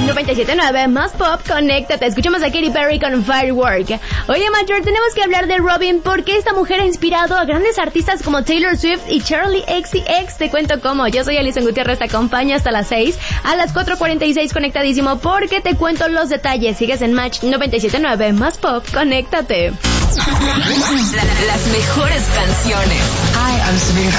97.9 más pop, conéctate. Escuchamos a Katy Perry con Firework. Oye, Mayor, tenemos que hablar de Robyn porque esta mujer ha inspirado a grandes artistas como Taylor Swift y Charlie XCX. Te cuento cómo. Yo soy Alison Gutiérrez, te acompaño hasta las 6. A las 4:46 conectadísimo porque te cuento los detalles. Sigues en Match 97.9 más pop, conéctate. Las mejores canciones. Hi, I'm Sabrina